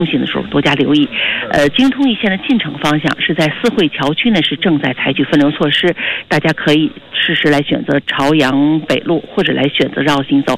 通行的时候多加留意。京通一线的进城方向是在四惠桥区呢，是正在采取分流措施，大家可以适时来选择朝阳北路，或者来选择绕行走。